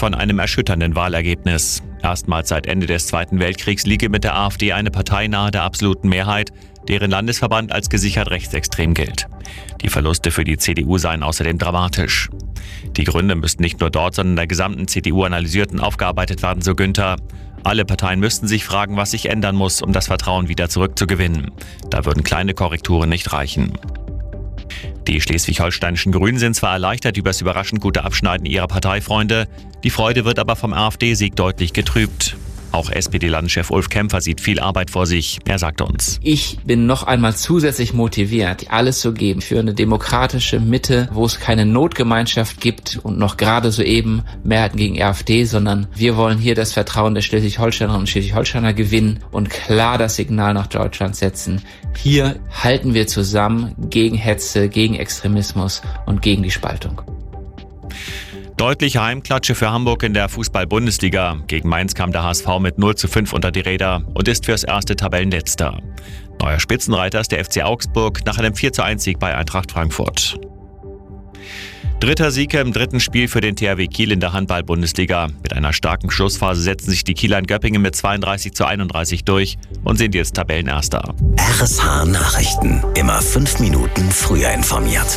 von einem erschütternden Wahlergebnis. Erstmals seit Ende des Zweiten Weltkriegs liege mit der AfD eine Partei nahe der absoluten Mehrheit, deren Landesverband als gesichert rechtsextrem gilt. Die Verluste für die CDU seien außerdem dramatisch. Die Gründe müssten nicht nur dort, sondern der gesamten CDU analysiert und aufgearbeitet werden, so Günther. Alle Parteien müssten sich fragen, was sich ändern muss, um das Vertrauen wieder zurückzugewinnen. Da würden kleine Korrekturen nicht reichen. Die schleswig-holsteinischen Grünen sind zwar erleichtert über das überraschend gute Abschneiden ihrer Parteifreunde, die Freude wird aber vom AfD-Sieg deutlich getrübt. Auch SPD-Landeschef Ulf Kämpfer sieht viel Arbeit vor sich. Er sagt uns: Ich bin noch einmal zusätzlich motiviert, alles zu geben für eine demokratische Mitte, wo es keine Notgemeinschaft gibt und noch gerade soeben Mehrheiten gegen AfD, sondern wir wollen hier das Vertrauen der Schleswig-Holsteinerinnen und Schleswig-Holsteiner gewinnen und klar das Signal nach Deutschland setzen. Hier halten wir zusammen gegen Hetze, gegen Extremismus und gegen die Spaltung. Deutliche Heimklatsche für Hamburg in der Fußball-Bundesliga. Gegen Mainz kam der HSV mit 0:5 unter die Räder und ist fürs erste Tabellenletzter. Neuer Spitzenreiter ist der FC Augsburg nach einem 4:1-Sieg bei Eintracht Frankfurt. Dritter Sieg im dritten Spiel für den THW Kiel in der Handball-Bundesliga. Mit einer starken Schlussphase setzen sich die Kieler in Göppingen mit 32:31 durch und sind jetzt Tabellenerster. RSH Nachrichten. Immer 5 Minuten früher informiert.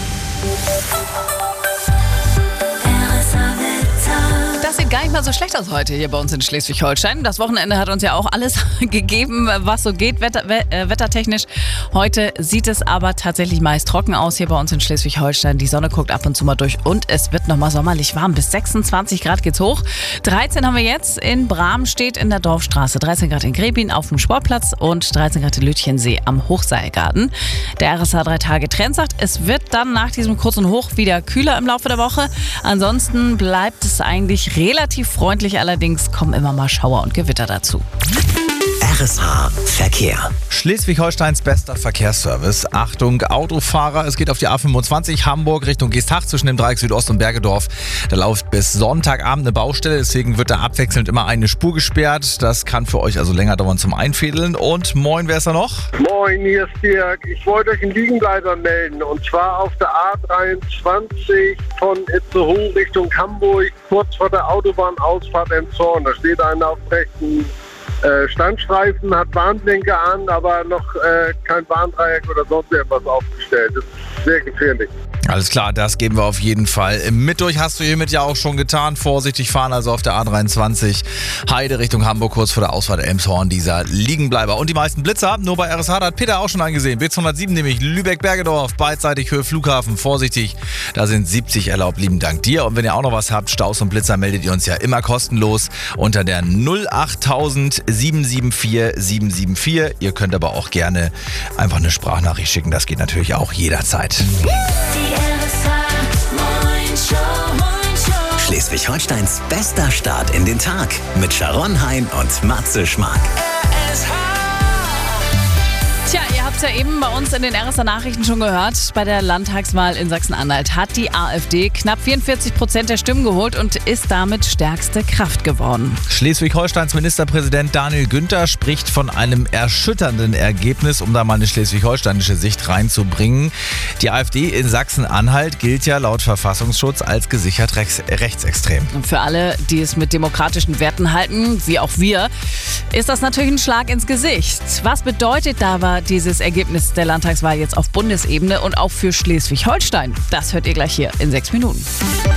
Das sieht gar nicht mal so schlecht aus heute hier bei uns in Schleswig-Holstein. Das Wochenende hat uns ja auch alles gegeben, was so geht, wettertechnisch. Heute sieht es aber tatsächlich meist trocken aus hier bei uns in Schleswig-Holstein. Die Sonne guckt ab und zu mal durch und es wird nochmal sommerlich warm. Bis 26 Grad geht's hoch. 13 haben wir jetzt in Bramstedt in der Dorfstraße, 13 Grad in Grebin auf dem Sportplatz und 13 Grad in Lütchensee am Hochseilgarten. Der RSH 3-Tage-Trend sagt, es wird dann nach diesem kurzen Hoch wieder kühler im Laufe der Woche. Ansonsten bleibt es eigentlich relativ freundlich, allerdings kommen immer mal Schauer und Gewitter dazu. RSH Verkehr. Schleswig-Holsteins bester Verkehrsservice. Achtung, Autofahrer, es geht auf die A25 Hamburg Richtung Geesthacht zwischen dem Dreieck Südost und Bergedorf. Da läuft bis Sonntagabend eine Baustelle, deswegen wird da abwechselnd immer eine Spur gesperrt. Das kann für euch also länger dauern zum Einfädeln. Und moin, wer ist da noch? Moin, hier ist Dirk. Ich wollte euch einen Liegenbleiber melden und zwar auf der A23 von Itzehoe Richtung Hamburg, kurz vor der Autobahnausfahrt Emshorn. Da steht einer auf rechten Standstreifen, hat Warnblinker an, aber noch kein Warndreieck oder sonst irgendwas aufgestellt. Das ist sehr gefährlich. Alles klar, das geben wir auf jeden Fall mit durch. Hast du hiermit ja auch schon getan. Vorsichtig fahren, also auf der A23 Heide Richtung Hamburg, kurz vor der Ausfahrt Elmshorn, dieser Liegenbleiber. Und die meisten Blitzer, nur bei RSH, hat Peter auch schon angesehen. Blitz 107 nämlich, Lübeck-Bergedorf, beidseitig Höhe Flughafen, vorsichtig. Da sind 70 erlaubt, lieben Dank dir. Und wenn ihr auch noch was habt, Staus und Blitzer, meldet ihr uns ja immer kostenlos unter der 08000 774 774. Ihr könnt aber auch gerne einfach eine Sprachnachricht schicken, das geht natürlich auch jederzeit. Schleswig-Holsteins bester Start in den Tag mit Sharon Hein und Matze Schmark. Tja, ihr habt es ja eben bei uns in den RSH-Nachrichten schon gehört. Bei der Landtagswahl in Sachsen-Anhalt hat die AfD knapp 44% der Stimmen geholt und ist damit stärkste Kraft geworden. Schleswig-Holsteins Ministerpräsident Daniel Günther spricht von einem erschütternden Ergebnis, um da mal eine schleswig-holsteinische Sicht reinzubringen. Die AfD in Sachsen-Anhalt gilt ja laut Verfassungsschutz als gesichert rechtsextrem. Und für alle, die es mit demokratischen Werten halten, wie auch wir, ist das natürlich ein Schlag ins Gesicht. Was bedeutet aber dieses Ergebnis der Landtagswahl jetzt auf Bundesebene und auch für Schleswig-Holstein? Das hört ihr gleich hier in 6 Minuten.